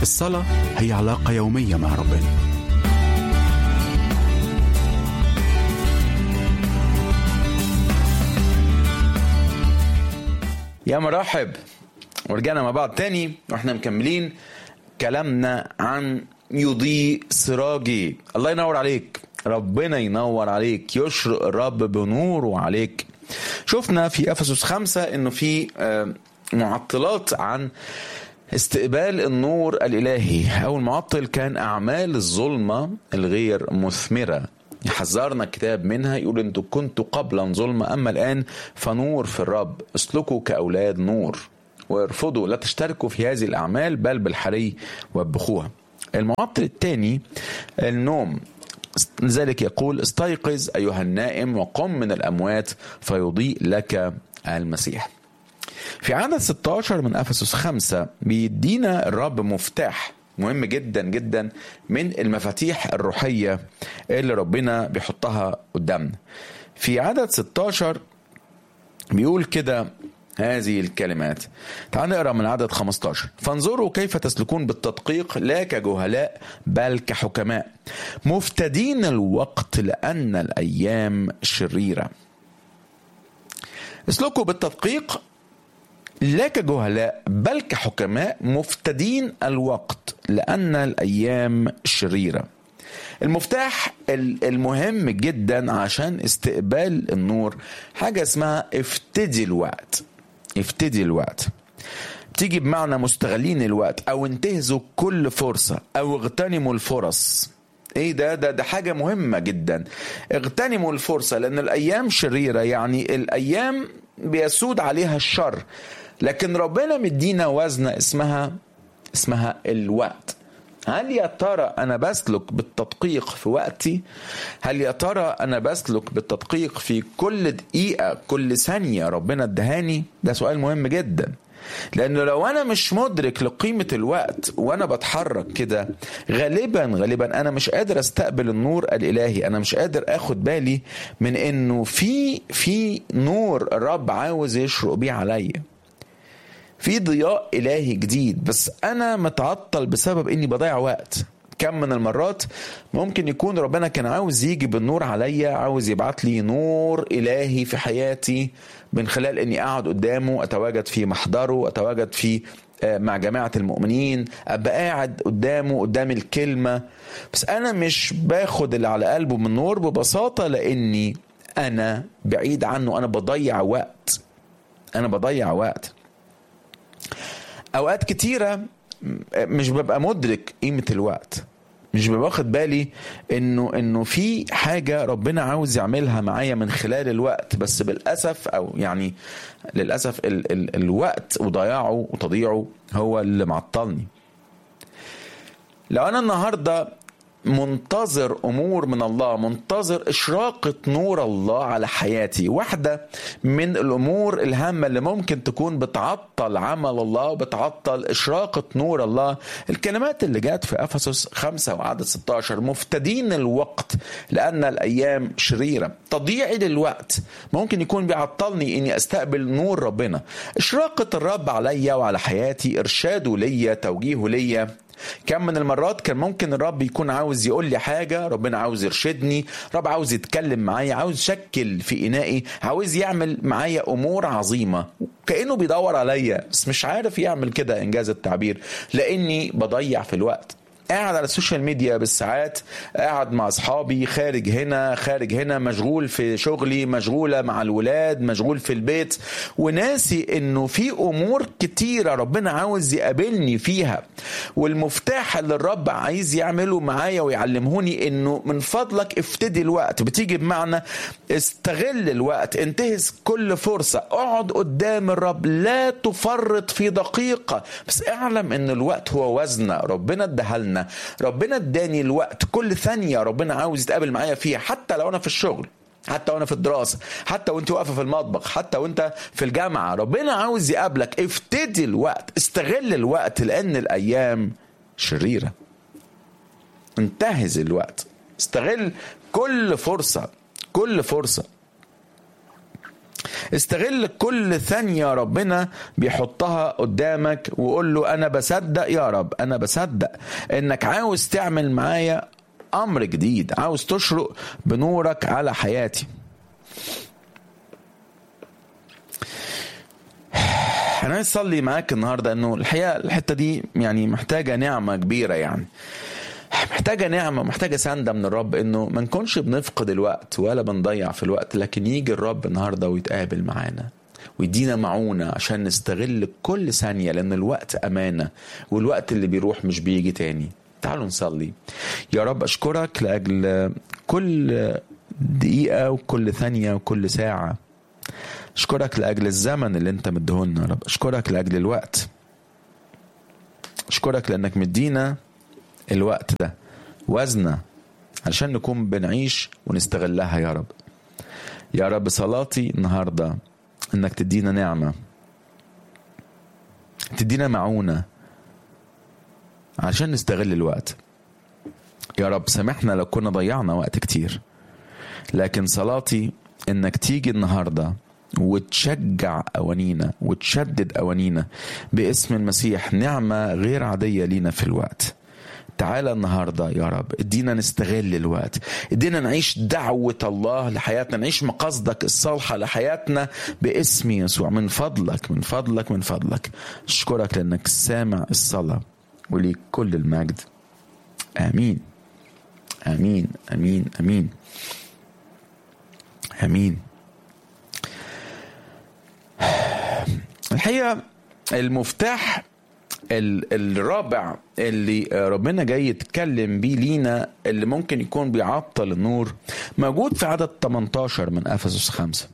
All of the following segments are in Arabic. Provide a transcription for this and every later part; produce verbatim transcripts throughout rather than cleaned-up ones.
الصلاة هي علاقة يومية مع ربنا. يا مرحب، ورجعنا مع بعض تاني واحنا مكملين كلامنا عن يضيء سراجي. الله ينور عليك، ربنا ينور عليك، يشرق الرب بنوره عليك. شفنا في أفسس خمسة انه في معطلات عن استقبال النور الإلهي. أول معطل كان أعمال الظلمة الغير مثمرة، يحذرنا الكتاب منها، يقول انتوا كنتوا قبلا ظلمة أما الآن فنور في الرب، اسلكوا كأولاد نور وارفضوا لا تشتركوا في هذه الأعمال بل بالحري وابخوها. المعطل الثاني النوم، لذلك يقول استيقظ أيها النائم وقم من الأموات فيضيء لك المسيح. في عدد ستة عشر من أفسس خمسة بيدينا الرب مفتاح مهم جدا جدا من المفاتيح الروحية اللي ربنا بيحطها قدامنا. في عدد ستة عشر بيقول كده هذه الكلمات، تعال نقرأ من عدد خمسة عشر. فانظروا كيف تسلكون بالتدقيق لا كجهلاء بل كحكماء مفتدين الوقت لأن الأيام شريرة. اسلكوا بالتدقيق لا كجهلاء بل كحكماء مفتدين الوقت لأن الأيام شريرة. المفتاح المهم جدا عشان استقبال النور حاجة اسمها افتدي الوقت. افتدي الوقت بتيجي بمعنى مستغلين الوقت أو انتهزوا كل فرصة أو اغتنموا الفرص. ايه ده ده ده حاجة مهمة جدا. اغتنموا الفرصة لأن الأيام شريرة، يعني الأيام بيسود عليها الشر، لكن ربنا مدينا وزنة اسمها اسمها الوقت. هل يا ترى أنا بسلك بالتدقيق في وقتي؟ هل يا ترى أنا بسلك بالتدقيق في كل دقيقة كل ثانية ربنا ادهاني؟ ده سؤال مهم جدا، لأنه لو أنا مش مدرك لقيمة الوقت وأنا بتحرك كده غالبا غالبا أنا مش قادر استقبل النور الإلهي. أنا مش قادر أخد بالي من إنه في في نور الرب عاوز يشرق بيه عليا، في ضياء إلهي جديد، بس أنا متعطل بسبب إني بضيع وقت. كم من المرات ممكن يكون ربنا كان عاوز يجي بالنور عليا، عاوز يبعت لي نور إلهي في حياتي من خلال إني أقعد قدامه، أتواجد في محضره، أتواجد في مع جماعة المؤمنين، أبقى قاعد قدامه قدام الكلمة، بس أنا مش باخد اللي على قلبه من نور ببساطة لأني أنا بعيد عنه. أنا بضيع وقت، أنا بضيع وقت. أوقات كتيرة مش ببقى مدرك قيمة الوقت، مش ببقى واخد بالي إنه إنه في حاجة ربنا عاوز يعملها معايا من خلال الوقت، بس بالأسف أو يعني للأسف ال ال الوقت وضياعه وتضييعه هو اللي معطلني. لو أنا النهاردة منتظر أمور من الله، منتظر إشراقة نور الله على حياتي، واحدة من الأمور الهامة اللي ممكن تكون بتعطل عمل الله وبتعطل إشراقة نور الله الكلمات اللي جات في أفسس خمسة وعدد ستة عشر، مفتدين الوقت لأن الأيام شريرة. تضييعي للوقت ممكن يكون بيعطلني إني أستقبل نور ربنا، إشراقة الرب عليا وعلى حياتي، إرشاده ليا، توجيهه ليا. كم من المرات كان ممكن الرب يكون عاوز يقول لي حاجة، ربنا عاوز يرشدني، رب عاوز يتكلم معايا، عاوز يشكل في إنائي، عاوز يعمل معايا أمور عظيمة، كأنه بيدور عليا بس مش عارف يعمل كده إنجاز التعبير لأني بضيع في الوقت. قاعد على السوشيال ميديا بالساعات، قاعد مع أصحابي، خارج هنا خارج هنا، مشغول في شغلي، مشغولة مع الولاد، مشغول في البيت، وناسي إنه في أمور كتيرة ربنا عاوز يقابلني فيها. والمفتاح اللي الرب عايز يعمله معايا ويعلمهوني إنه من فضلك افتدي الوقت، بتيجي بمعنى استغل الوقت، انتهز كل فرصة، اقعد قدام الرب، لا تفرط في دقيقة، بس اعلم إن الوقت هو وزنة ربنا ادهلنا. ربنا اداني الوقت، كل ثانية ربنا عاوز يتقابل معايا فيها، حتى لو أنا في الشغل، حتى وانا في الدراسة، حتى وانت واقفة في المطبخ، حتى وانت في الجامعة، ربنا عاوز يقابلك. افتدي الوقت، استغل الوقت لأن الأيام شريرة. انتهز الوقت، استغل كل فرصة، كل فرصة. استغل كل ثانية ربنا بيحطها قدامك وقول له أنا بصدق يا رب، أنا بصدق إنك عاوز تعمل معايا أمر جديد، عاوز تشرق بنورك على حياتي. أنا عايز أصلي معاك النهاردة إنه الحقيقة الحتة دي يعني محتاجة نعمة كبيرة، يعني محتاجة نعمة، محتاجة سندة من الرب، إنه ما نكونش بنفقد الوقت ولا بنضيع في الوقت، لكن يجي الرب النهاردة ويتقابل معانا ويدينا معونة عشان نستغل كل ثانية، لأن الوقت أمانة والوقت اللي بيروح مش بيجي تاني. تعالوا نصلي. يا رب أشكرك لأجل كل دقيقة وكل ثانية وكل ساعة. أشكرك لأجل الزمن اللي أنت مديهولنا يا رب. أشكرك لأجل الوقت. أشكرك لأنك مدينا الوقت ده وزنه علشان نكون بنعيش ونستغلها يا رب. يا رب صلاتي النهاردة انك تدينا نعمة، تدينا معونة علشان نستغل الوقت. يا رب سامحنا لو كنا ضيعنا وقت كتير، لكن صلاتي انك تيجي النهاردة وتشجع أوانينا وتشدد أوانينا باسم المسيح. نعمة غير عادية لينا في الوقت. تعالى النهاردة يا رب ادينا نستغل الوقت، ادينا نعيش دعوة الله لحياتنا، نعيش مقاصدك الصالحة لحياتنا باسم يسوع. من فضلك من فضلك من فضلك أشكرك لأنك سامع الصلاة، وليك كل المجد. آمين آمين آمين آمين آمين. الحقيقة المفتاح الرابع اللي ربنا جاي يتكلم بيه لينا اللي ممكن يكون بيعطل النور موجود في عدد ثمانية عشر من أفسس خمسة.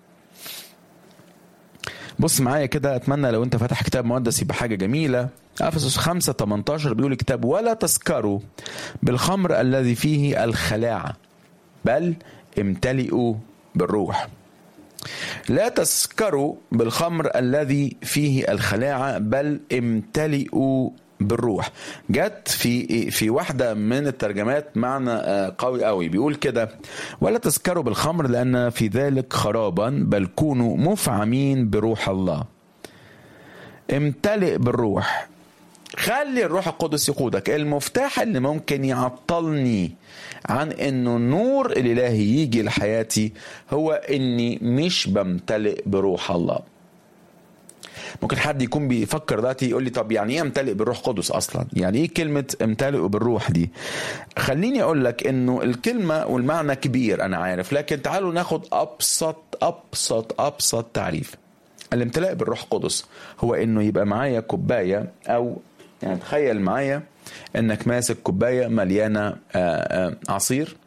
بص معايا كده، أتمنى لو أنت فاتح كتاب مقدس يبقى حاجة جميلة. أفسس خمسة ثمانية عشر بيقول الكتاب: ولا تسكروا بالخمر الذي فيه الخلاعة، بل امتلئوا بالروح. لا تسكروا بالخمر الذي فيه الخلاعة بل امتلئوا بالروح. جت في في واحدة من الترجمات معنى قوي قوي، بيقول كده: ولا تسكروا بالخمر لأن في ذلك خرابا، بل كونوا مفعمين بروح الله. امتلئ بالروح. خلي الروح القدس يقودك. المفتاح اللي ممكن يعطلني عن انه النور الالهي يجي لحياتي هو اني مش بمتلئ بروح الله. ممكن حد يكون بيفكر دلوقتي يقول لي طب يعني ايه امتلئ بالروح القدس اصلا؟ يعني ايه كلمة امتلئ بالروح دي؟ خليني اقول لك انه الكلمة والمعنى كبير انا عارف، لكن تعالوا ناخد ابسط ابسط ابسط تعريف. الامتلاء بالروح القدس هو انه يبقى معايا كوباية، او يعني تخيل معايا انك ماسك كوباية مليانة عصير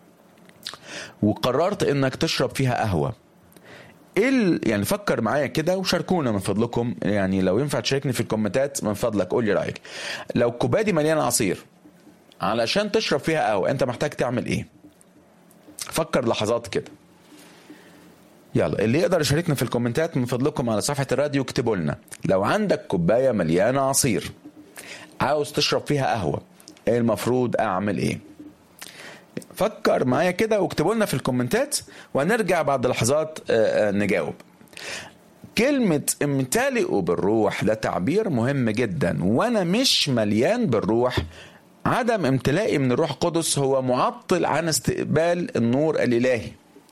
وقررت انك تشرب فيها قهوة. ايه يعني فكر معايا كده وشاركونا من فضلكم، يعني لو ينفع تشاركني في الكومنتات من فضلك قول لي رأيك. لو الكوباية دي مليانة عصير علشان تشرب فيها قهوة انت محتاج تعمل ايه؟ فكر لحظات كده. يلا اللي يقدر يشاركنا في الكومنتات من فضلكم على صفحة الراديو اكتبوا لنا. لو عندك كوباية مليانة عصير عاوز تشرب فيها قهوة ايه المفروض اعمل ايه؟ فكر معايا كده واكتبوا لنا في الكومنتات وهنرجع بعد لحظات نجاوب. كلمة امتلئوا بالروح ده تعبير مهم جدا، وانا مش مليان بالروح، عدم امتلائي من الروح القدس هو معطل عن استقبال النور الالهي.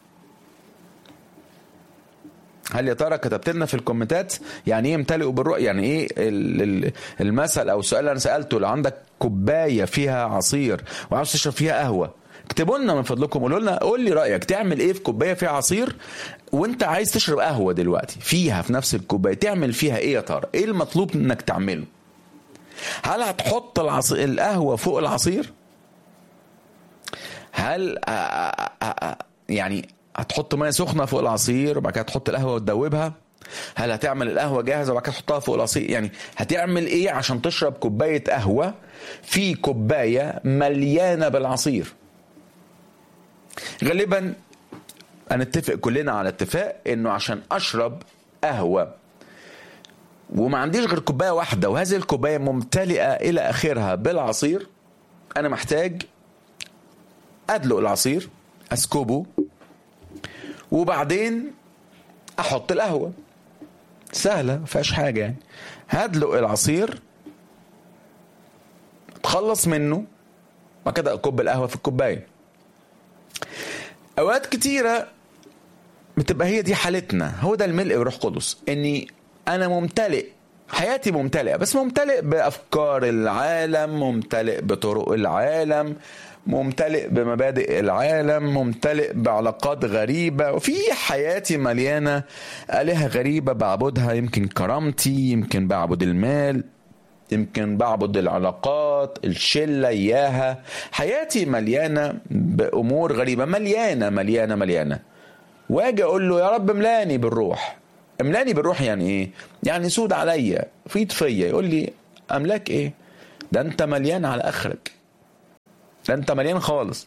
هل يا ترى كتبت لنا في الكومنتات يعني ايه امتلئوا بالروح؟ يعني ايه المثل او السؤال اللي انا سالته؟ لو عندك كوبايه فيها عصير وعاوز تشرب فيها قهوه اكتبوا لنا من فضلكم، قولوا لنا قول لي رايك تعمل ايه في كوبايه فيها عصير وانت عايز تشرب قهوه دلوقتي فيها في نفس الكوبايه، تعمل فيها ايه يا ترى؟ ايه المطلوب انك تعمله؟ هل هتحط العصير القهوه فوق العصير؟ هل يعني هتحط ميه سخنه فوق العصير وبعد كده تحط القهوه وتدوبها؟ هل هتعمل القهوه جاهزه وبعد كده تحطها فوق العصير؟ يعني هتعمل ايه عشان تشرب كوبايه قهوه في كوبايه مليانه بالعصير؟ غالبا هنتفق كلنا على اتفاق انه عشان اشرب قهوه وما عنديش غير كوبايه واحده وهذه الكوبايه ممتلئه الى اخرها بالعصير، انا محتاج ادلق العصير اسكبه وبعدين احط القهوة، سهلة مفيهاش حاجة يعني. هدلق العصير، تخلص منه، وبعد كده اكب القهوة في الكوباية. اوقات كتيرة بتبقى هي دي حالتنا، هو ده الملء بروح قدس، اني انا ممتلئ، حياتي ممتلئة، بس ممتلئ بافكار العالم، ممتلئ بطرق العالم، ممتلئ بمبادئ العالم، ممتلئ بعلاقات غريبة، وفي حياتي مليانة آلهة غريبة بعبدها. يمكن كرامتي، يمكن بعبد المال، يمكن بعبد العلاقات، الشلة إياها. حياتي مليانة بأمور غريبة، مليانة مليانة مليانة. واجي أقول له يا رب املاني بالروح. املاني بالروح يعني إيه؟ يعني سود عليا، فيض فيا. يقول لي أملاك إيه؟ ده أنت مليان على آخرك، ده أنت مليان خالص.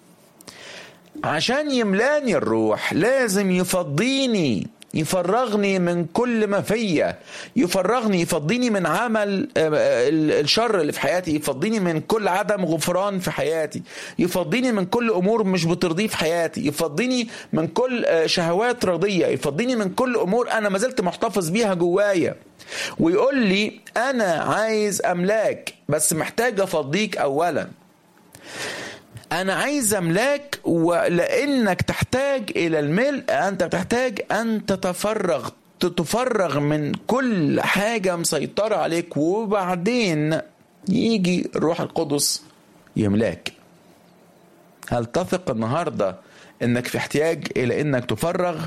عشان يملاني الروح لازم يفضيني، يفرغني من كل ما فيا، يفرغني، يفضيني من عمل الشر اللي في حياتي، يفضيني من كل عدم غفران في حياتي، يفضيني من كل أمور مش بترضيه في حياتي، يفضيني من كل شهوات رضية، يفضيني من كل أمور أنا ما زلت محتفظ بيها جوايا. ويقول لي أنا عايز أملاك، بس محتاج أفضيك أولا. أنا عايز أملاك، ولأنك تحتاج إلى الملء أنت تحتاج أن تتفرغ، تتفرغ من كل حاجة مسيطرة عليك، وبعدين يجي الروح القدس يملاك. هل تثق النهاردة أنك في احتياج إلى أنك تفرغ؟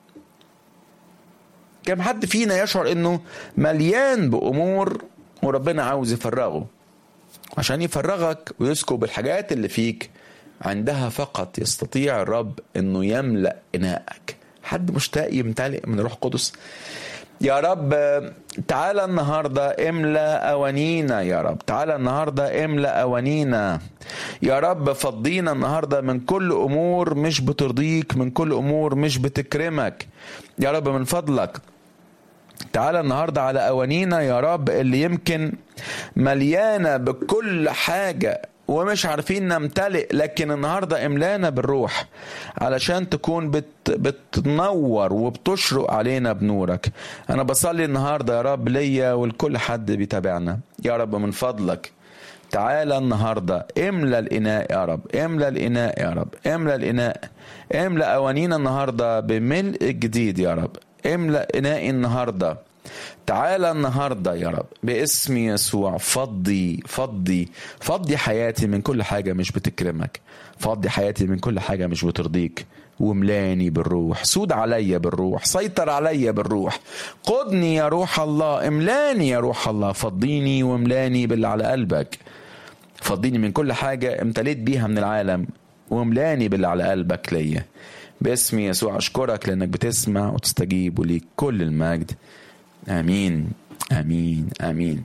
كم حد فينا يشعر أنه مليان بأمور وربنا عاوز يفرغه؟ عشان يفرغك ويسكب الحاجات اللي فيك، عندها فقط يستطيع الرب انه يملأ اناءك. حد مشتاق يمتلئ من روح قدس؟ يا رب تعالى النهاردة املأ أوانينا، يا رب تعالى النهاردة املأ أوانينا، يا رب فضينا النهاردة من كل أمور مش بترضيك، من كل أمور مش بتكرمك. يا رب من فضلك تعالى النهاردة على أوانينا يا رب، اللي يمكن مليانة بكل حاجة ومش عارفين نمتلئ، لكن النهاردة املانا بالروح علشان تكون بت بتنور وبتشرق علينا بنورك. أنا بصلي النهاردة يا رب ليا ولكل حد بيتابعنا، يا رب من فضلك تعالى النهاردة املأ الإناء يا رب، املأ الإناء يا رب، املأ الإناء، املأ أوانينا النهاردة بملء جديد يا رب، املأ إنائي النهاردة. تعالى النهاردة يا رب باسم يسوع، فضي فضي فضي حياتي من كل حاجة مش بتكرمك، فضي حياتي من كل حاجة مش بترضيك، وملاني بالروح، سود عليا بالروح، سيطر عليا بالروح، قدني يا روح الله، املاني يا روح الله، فضيني وملاني باللي على قلبك، فضيني من كل حاجة امتليت بيها من العالم، وملاني باللي على قلبك ليا. باسم يسوع أشكرك لأنك بتسمع وتستجيب، وليك كل المجد. آمين آمين آمين.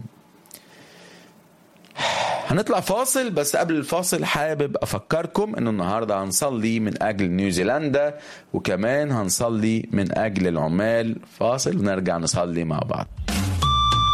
هنطلع فاصل، بس قبل الفاصل حابب أفكركم أنه النهاردة هنصلي من أجل نيوزيلندا، وكمان هنصلي من أجل العمال. فاصل ونرجع نصلي مع بعض.